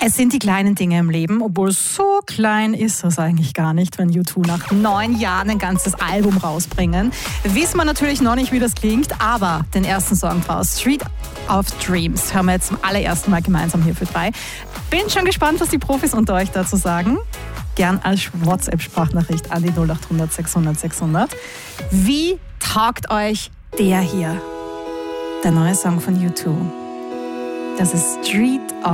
Es sind die kleinen Dinge im Leben, obwohl so klein ist es eigentlich gar nicht, wenn U2 nach 9 Jahren ein ganzes Album rausbringen. Wissen wir natürlich noch nicht, wie das klingt, aber den ersten Song draus, Street of Dreams, hören wir jetzt zum allerersten Mal gemeinsam hier für 3. Bin schon gespannt, was die Profis unter euch dazu sagen. Gern als WhatsApp-Sprachnachricht an die 0800 600 600. Wie taugt euch der hier? Der neue Song von U2. Das ist Street of